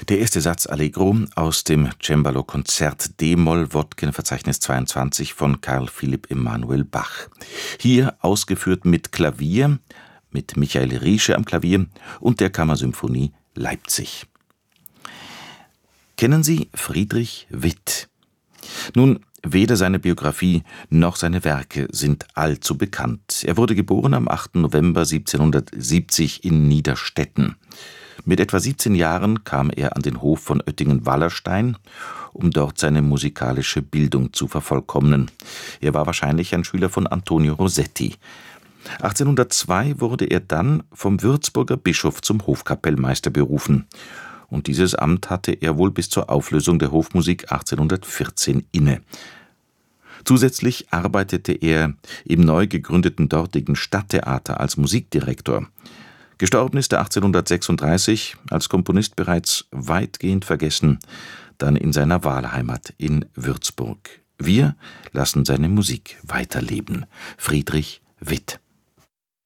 Der erste Satz Allegro aus dem Cembalo-Konzert d-Moll Wodkin-Verzeichnis 22 von Carl Philipp Emanuel Bach. Hier ausgeführt mit Klavier, mit Michael Riesche am Klavier und der Kammersymphonie Leipzig. Kennen Sie Friedrich Witt? Nun, weder seine Biografie noch seine Werke sind allzu bekannt. Er wurde geboren am 8. November 1770 in Niederstetten. Mit etwa 17 Jahren kam er an den Hof von Oettingen-Wallerstein, um dort seine musikalische Bildung zu vervollkommnen. Er war wahrscheinlich ein Schüler von Antonio Rossetti. 1802 wurde er dann vom Würzburger Bischof zum Hofkapellmeister berufen. Und dieses Amt hatte er wohl bis zur Auflösung der Hofmusik 1814 inne. Zusätzlich arbeitete er im neu gegründeten dortigen Stadttheater als Musikdirektor. Gestorben ist er 1836, als Komponist bereits weitgehend vergessen, dann in seiner Wahlheimat in Würzburg. Wir lassen seine Musik weiterleben. Friedrich Witt.